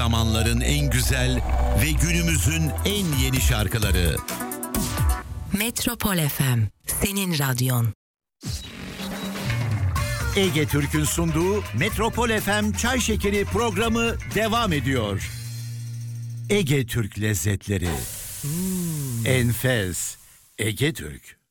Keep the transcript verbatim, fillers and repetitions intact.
zamanların en güzel ve günümüzün en yeni şarkıları. Metropol F M, senin radyon. Ege Türk'ün sunduğu Metropol F M Çay Şekeri programı devam ediyor. Ege Türk lezzetleri. Hmm. Enfes. Ege Türk.